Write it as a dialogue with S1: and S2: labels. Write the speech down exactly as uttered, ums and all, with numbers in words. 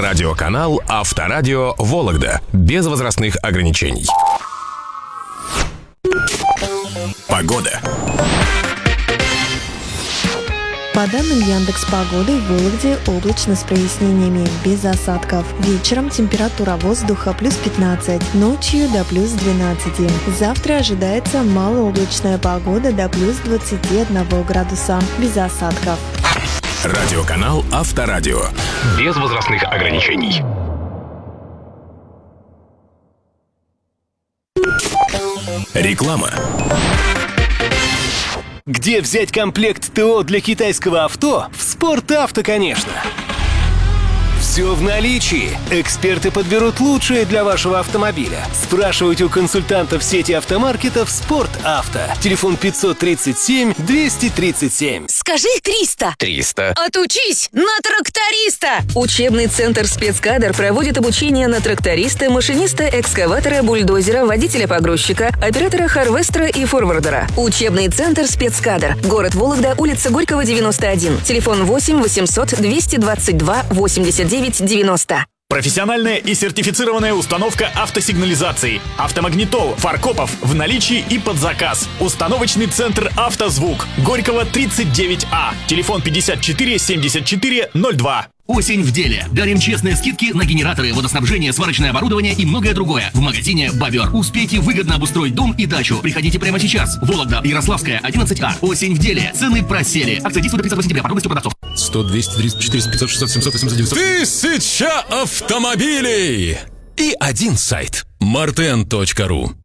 S1: Радиоканал Авторадио Вологда. Без возрастных ограничений. Погода.
S2: По данным Яндекс.Погоды, в Вологде облачно с прояснениями, без осадков. Вечером температура воздуха плюс пятнадцать, ночью до плюс двенадцати. Завтра ожидается малооблачная погода до плюс двадцати одного градуса, без осадков.
S1: Радиоканал Авторадио. Без возрастных ограничений. Реклама.
S3: Где взять комплект ТО для китайского авто? В «Спортавто», конечно. Все в наличии. Эксперты подберут лучшее для вашего автомобиля. Спрашивайте у консультантов сети автомаркетов «Спортавто». Телефон пятьсот тридцать семь двести тридцать семь.
S4: Скажи триста.
S1: триста.
S4: Отучись на тракториста. Учебный центр «Спецкадр» проводит обучение на тракториста, машиниста, экскаватора, бульдозера, водителя-погрузчика, оператора харвестера и форвардера. Учебный центр «Спецкадр». Город Вологда, улица Горького, девяносто один. Телефон восемь восемьсот двести двадцать два восемьдесят девять девяносто.
S5: Профессиональная и сертифицированная установка автосигнализации, автомагнитол, фаркопов в наличии и под заказ. Установочный центр «Автозвук». Горького, тридцать девять А. Телефон пятьдесят четыре семьдесят четыре ноль два.
S6: Осень в деле. Дарим честные скидки на генераторы, водоснабжение, сварочное оборудование и многое другое. В магазине «Бобер». Успейте выгодно обустроить дом и дачу. Приходите прямо сейчас. Вологда, Ярославская, одиннадцать А. Осень в деле. Цены просели. Акция действует до тридцатого сентября. Подробности у продавцов.
S1: сто, двести, триста, четыреста, пятьсот, шестьсот, семьсот, восемьсот, девятьсот. Тысяча автомобилей! И один сайт. мартен точка ру.